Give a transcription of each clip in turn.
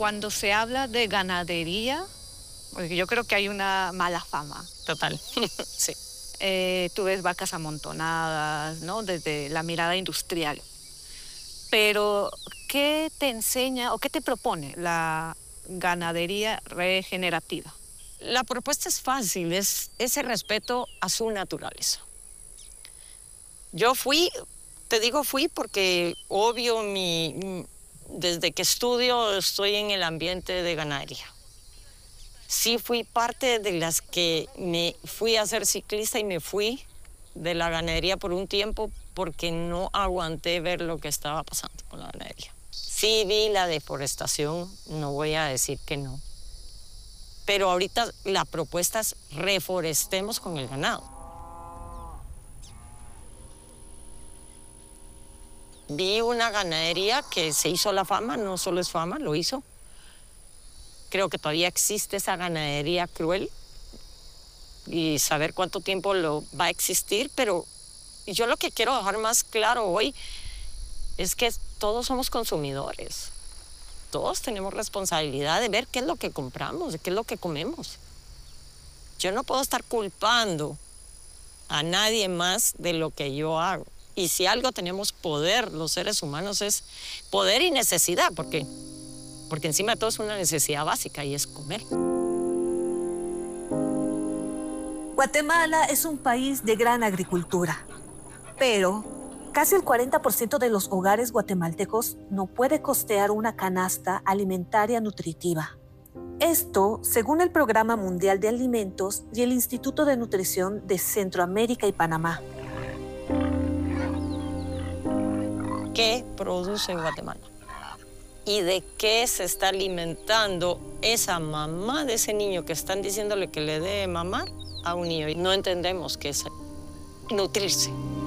Cuando se habla de ganadería, porque yo creo que hay una mala fama. Total, sí. Tú ves vacas amontonadas, ¿no? Desde la mirada industrial. Pero, ¿qué te enseña o qué te propone la ganadería regenerativa? La propuesta es fácil, es ese respeto a su naturaleza. Yo fui, te digo fui porque obvio desde que estudio estoy en el ambiente de ganadería. Sí fui parte de las que me fui a ser ciclista y me fui de la ganadería por un tiempo porque no aguanté ver lo que estaba pasando con la ganadería. Sí vi la deforestación, no voy a decir que no. Pero ahorita la propuesta es reforestemos con el ganado. Vi una ganadería que se hizo la fama, no solo es fama, lo hizo. Creo que todavía existe esa ganadería cruel y saber cuánto tiempo lo va a existir, pero yo lo que quiero dejar más claro hoy es que todos somos consumidores. Todos tenemos responsabilidad de ver qué es lo que compramos, de qué es lo que comemos. Yo no puedo estar culpando a nadie más de lo que yo hago. Y si algo tenemos poder, los seres humanos, es poder y necesidad, porque encima de todo es una necesidad básica y es comer. Guatemala es un país de gran agricultura, pero casi el 40% de los hogares guatemaltecos no puede costear una canasta alimentaria nutritiva. Esto, según el Programa Mundial de Alimentos y el Instituto de Nutrición de Centroamérica y Panamá. ¿Qué produce Guatemala? ¿Y de qué se está alimentando esa mamá de ese niño que están diciéndole que le dé mamar a un niño? Y no entendemos qué es nutrirse.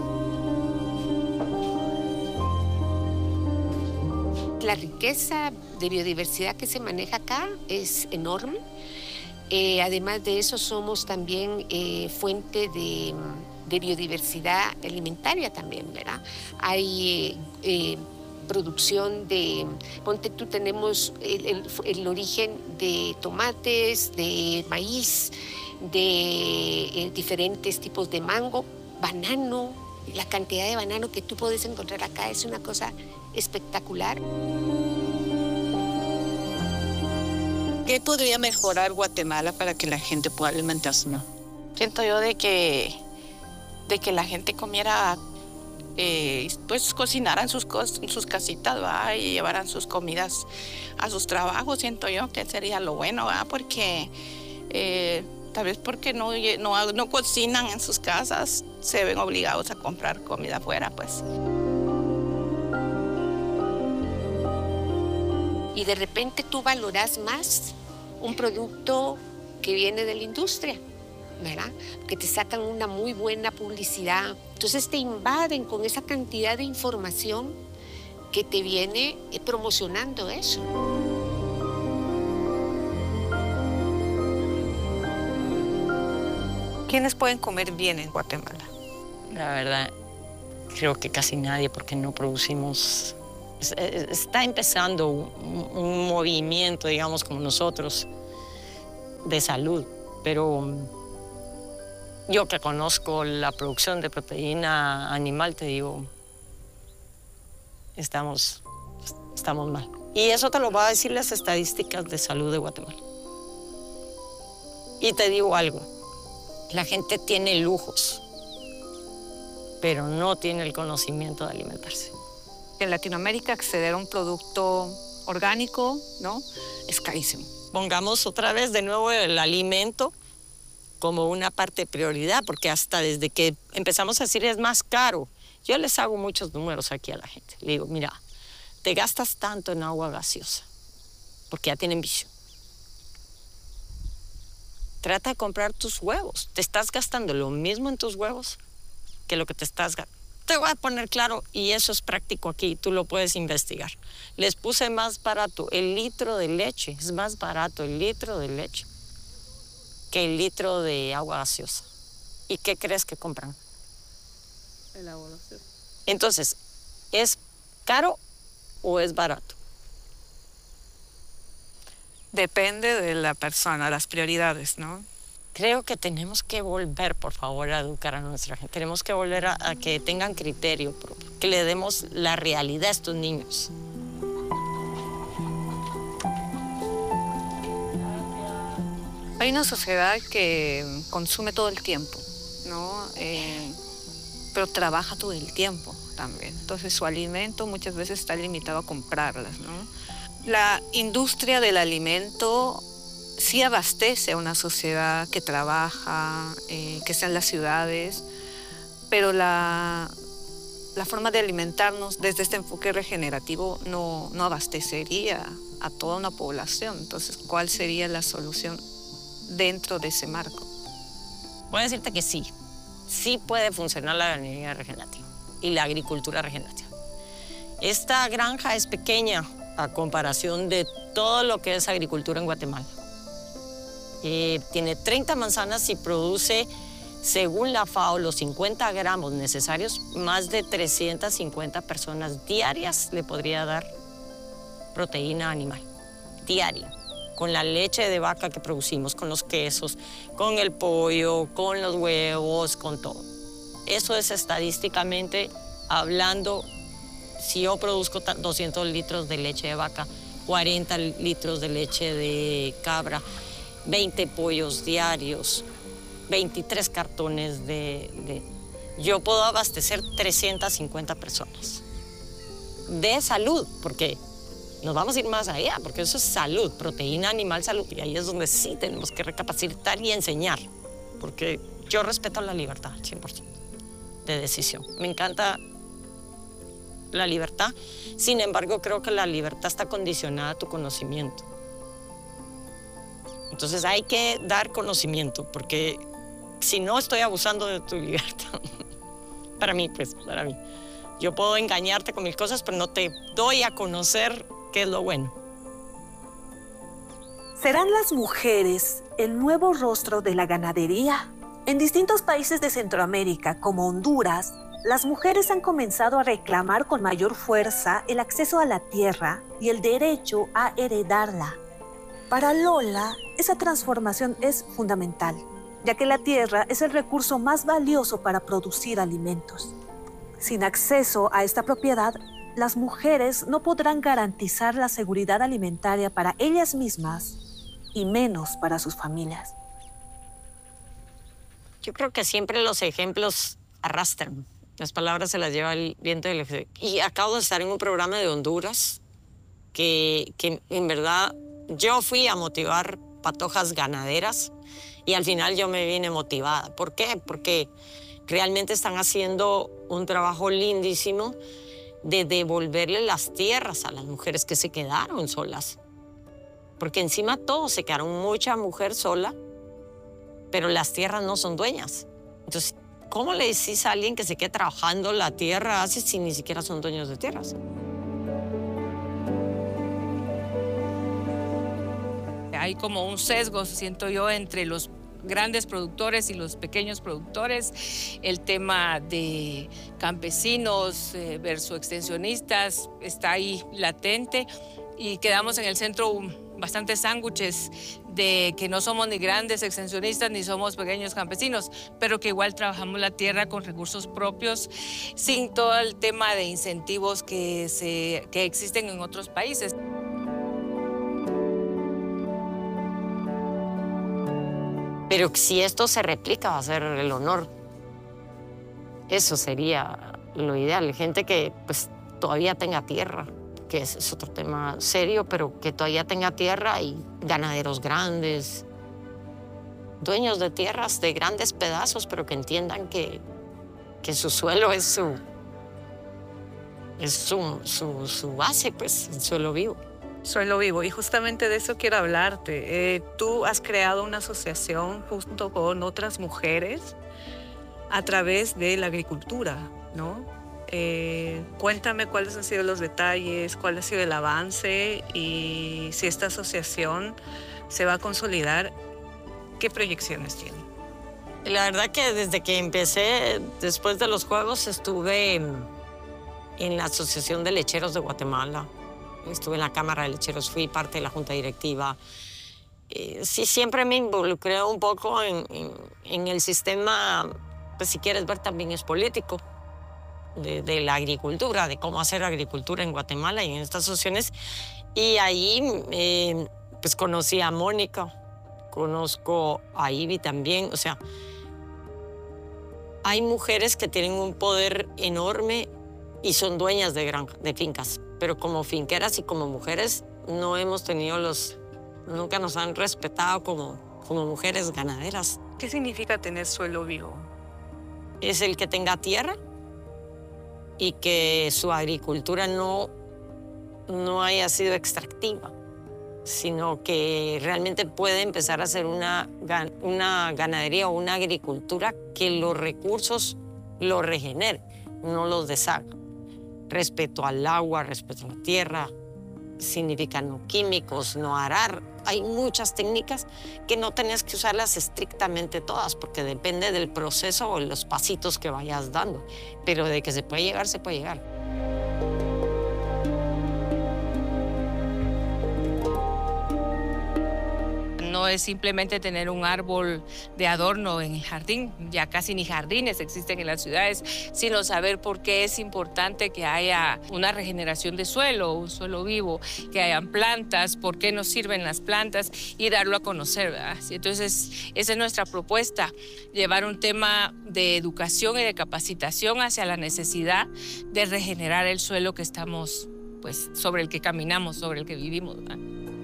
La riqueza de biodiversidad que se maneja acá es enorme. Además de eso, somos también fuente de biodiversidad alimentaria también, ¿verdad? Hay producción de, ponte tú, tenemos el origen de tomates, de maíz, de diferentes tipos de mango, banano. La cantidad de banano que tú puedes encontrar acá es una cosa espectacular. ¿Qué podría mejorar Guatemala para que la gente pueda alimentarse mejor? Siento yo de que la gente comiera, pues cocinaran sus casitas, ¿va? Y llevaran sus comidas a sus trabajos. Siento yo que sería lo bueno, ¿va? Porque tal vez porque no cocinan en sus casas, se ven obligados a comprar comida afuera, pues. Y de repente tú valoras más un producto que viene de la industria, ¿verdad? Que te sacan una muy buena publicidad. Entonces te invaden con esa cantidad de información que te viene promocionando eso. ¿Quiénes pueden comer bien en Guatemala? La verdad, creo que casi nadie, porque no producimos. Está empezando un movimiento, digamos, como nosotros, de salud, pero yo que conozco la producción de proteína animal, te digo, estamos mal. Y eso te lo va a decir las estadísticas de salud de Guatemala. Y te digo algo, la gente tiene lujos, pero no tiene el conocimiento de alimentarse. En Latinoamérica acceder a un producto orgánico, ¿no? Es carísimo. Pongamos otra vez de nuevo el alimento como una parte de prioridad, porque hasta desde que empezamos a decir es más caro, yo les hago muchos números aquí a la gente. Le digo, mira, te gastas tanto en agua gaseosa, porque ya tienen vicio. Trata de comprar tus huevos. Te estás gastando lo mismo en tus huevos que lo que te estás gastando. Te voy a poner claro, y eso es práctico aquí, tú lo puedes investigar. Les puse más barato el litro de leche, es más barato el litro de leche que el litro de agua gaseosa. ¿Y qué crees que compran? El agua gaseosa. Entonces, ¿es caro o es barato? Depende de la persona, las prioridades, ¿no? Creo que tenemos que volver, por favor, a educar a nuestra gente. Tenemos que volver a que tengan criterio propio, que le demos la realidad a estos niños. Hay una sociedad que consume todo el tiempo, ¿no? Pero trabaja todo el tiempo también. Entonces su alimento muchas veces está limitado a comprarlas, ¿no? La industria del alimento sí abastece a una sociedad que trabaja, que está en las ciudades, pero la forma de alimentarnos desde este enfoque regenerativo no abastecería a toda una población. Entonces, ¿cuál sería la solución dentro de ese marco? Voy a decirte que sí puede funcionar la ganadería regenerativa y la agricultura regenerativa. Esta granja es pequeña a comparación de todo lo que es agricultura en Guatemala. Tiene 30 manzanas y produce, según la FAO, los 50 gramos necesarios, más de 350 personas diarias le podría dar proteína animal, diaria, con la leche de vaca que producimos, con los quesos, con el pollo, con los huevos, con todo. Eso es estadísticamente hablando, si yo produzco 200 litros de leche de vaca, 40 litros de leche de cabra, 20 pollos diarios, 23 cartones yo puedo abastecer 350 personas. De salud, porque nos vamos a ir más allá, porque eso es salud, proteína animal, salud. Y ahí es donde sí tenemos que recapacitar y enseñar, porque yo respeto la libertad, 100% de decisión. Me encanta la libertad, sin embargo, creo que la libertad está condicionada a tu conocimiento. Entonces hay que dar conocimiento, porque si no estoy abusando de tu libertad. Para mí. Yo puedo engañarte con mil cosas, pero no te doy a conocer qué es lo bueno. ¿Serán las mujeres el nuevo rostro de la ganadería? En distintos países de Centroamérica, como Honduras, las mujeres han comenzado a reclamar con mayor fuerza el acceso a la tierra y el derecho a heredarla. Para Lola, esa transformación es fundamental, ya que la tierra es el recurso más valioso para producir alimentos. Sin acceso a esta propiedad, las mujeres no podrán garantizar la seguridad alimentaria para ellas mismas y menos para sus familias. Yo creo que siempre los ejemplos arrastran. Las palabras se las lleva el viento del eje. Y acabo de estar en un programa de Honduras que en verdad yo fui a motivar patojas ganaderas y al final yo me vine motivada. ¿Por qué? Porque realmente están haciendo un trabajo lindísimo de devolverle las tierras a las mujeres que se quedaron solas. Porque encima todos se quedaron, mucha mujer sola, pero las tierras no son dueñas. Entonces, ¿cómo le decís a alguien que se quede trabajando la tierra si ni siquiera son dueños de tierras? Hay como un sesgo, siento yo, entre los grandes productores y los pequeños productores. El tema de campesinos versus extensionistas está ahí latente y quedamos en el centro bastantes sándwiches de que no somos ni grandes extensionistas ni somos pequeños campesinos, pero que igual trabajamos la tierra con recursos propios sin todo el tema de incentivos que existen en otros países. Pero si esto se replica, va a ser el honor. Eso sería lo ideal. Gente que pues, todavía tenga tierra, que es otro tema serio, pero que todavía tenga tierra y ganaderos grandes, dueños de tierras de grandes pedazos, pero que entiendan que su suelo es su base, pues, el suelo vivo. Suelo vivo, y justamente de eso quiero hablarte. Tú has creado una asociación junto con otras mujeres a través de la agricultura, ¿no? Cuéntame cuáles han sido los detalles, cuál ha sido el avance y si esta asociación se va a consolidar, ¿qué proyecciones tiene? La verdad que desde que empecé, después de los Juegos, estuve en la Asociación de Lecheros de Guatemala. estuve en la Cámara de Lecheros, fui parte de la junta directiva. Sí, siempre me involucré un poco en el sistema, pues si quieres ver también es político, de la agricultura, de cómo hacer agricultura en Guatemala y en estas asociaciones. Y ahí pues conocí a Mónica, conozco a Ivy también, o sea, hay mujeres que tienen un poder enorme y son dueñas de fincas, pero como finqueras y como mujeres no hemos tenido nunca nos han respetado como mujeres ganaderas. ¿Qué significa tener suelo vivo? Es el que tenga tierra y que su agricultura no haya sido extractiva, sino que realmente puede empezar a hacer una ganadería o una agricultura que los recursos los regenere, no los deshaga. Respeto al agua, respeto a la tierra, significa no químicos, no arar. Hay muchas técnicas que no tenés que usarlas estrictamente todas, porque depende del proceso o los pasitos que vayas dando. Pero de que se puede llegar, se puede llegar. No es simplemente tener un árbol de adorno en el jardín, ya casi ni jardines existen en las ciudades, sino saber por qué es importante que haya una regeneración de suelo, un suelo vivo, que hayan plantas, por qué nos sirven las plantas y darlo a conocer, ¿verdad? Entonces, esa es nuestra propuesta, llevar un tema de educación y de capacitación hacia la necesidad de regenerar el suelo que estamos, pues, sobre el que caminamos, sobre el que vivimos, ¿verdad?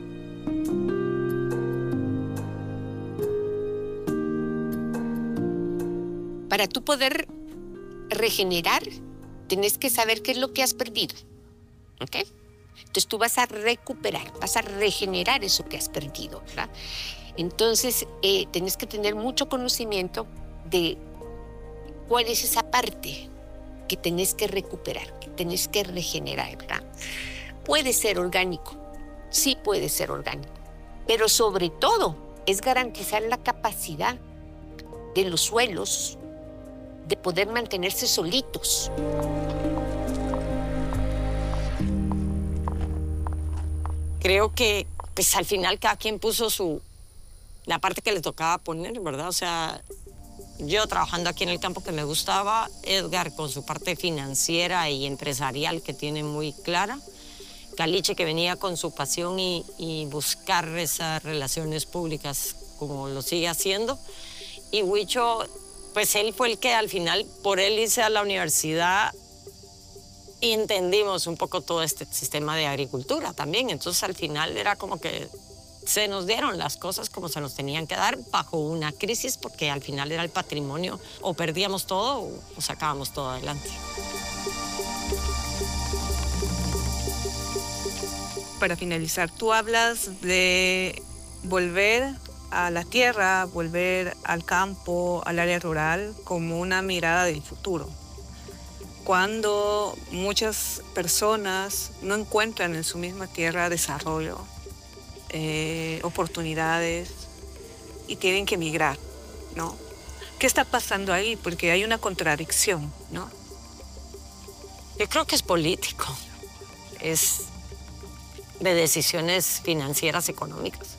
Para tú poder regenerar, tenés que saber qué es lo que has perdido, ¿ok? Entonces tú vas a recuperar, vas a regenerar eso que has perdido, ¿verdad? Entonces tenés que tener mucho conocimiento de cuál es esa parte que tenés que recuperar, que tenés que regenerar, ¿verdad? Puede ser orgánico, sí puede ser orgánico, pero sobre todo es garantizar la capacidad de los suelos de poder mantenerse solitos. Creo que pues al final cada quien puso la parte que le tocaba poner, ¿verdad? O sea, yo trabajando aquí en el campo que me gustaba, Edgar con su parte financiera y empresarial que tiene muy clara, Caliche que venía con su pasión y buscar esas relaciones públicas como lo sigue haciendo, y Huicho, pues él fue el que al final, por él hice a la universidad y entendimos un poco todo este sistema de agricultura también. Entonces al final era como que se nos dieron las cosas como se nos tenían que dar bajo una crisis, porque al final era el patrimonio, o perdíamos todo o sacábamos todo adelante. Para finalizar, tú hablas de volver a la tierra, volver al campo, al área rural, como una mirada del futuro. Cuando muchas personas no encuentran en su misma tierra desarrollo, oportunidades y tienen que emigrar, ¿no? ¿Qué está pasando ahí? Porque hay una contradicción, ¿no? Yo creo que es político, es de decisiones financieras, económicas.